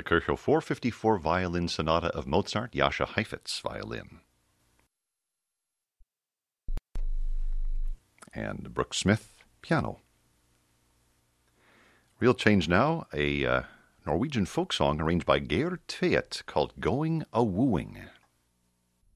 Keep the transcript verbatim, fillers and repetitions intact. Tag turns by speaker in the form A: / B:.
A: the Kirchhoff four fifty-four Violin Sonata of Mozart, Jascha Heifetz violin. And Brooke Smith, piano. Real change now, a uh, Norwegian folk song arranged by Geir Tvedt called Going A Wooing.